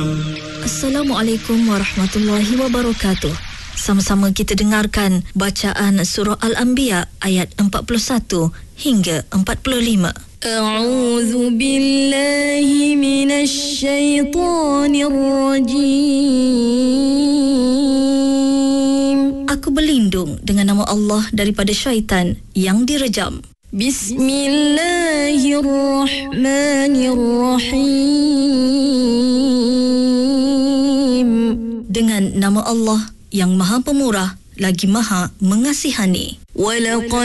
Assalamualaikum warahmatullahi wabarakatuh. Sama-sama kita dengarkan bacaan surah Al-Anbiya ayat 41 hingga 45. A'udzu billahi minasy syaithanir rajim. Aku berlindung dengan nama Allah daripada syaitan yang direjam. Bismillahirrahmanirrahim. Dengan nama Allah yang Maha Pemurah lagi Maha Mengasihani.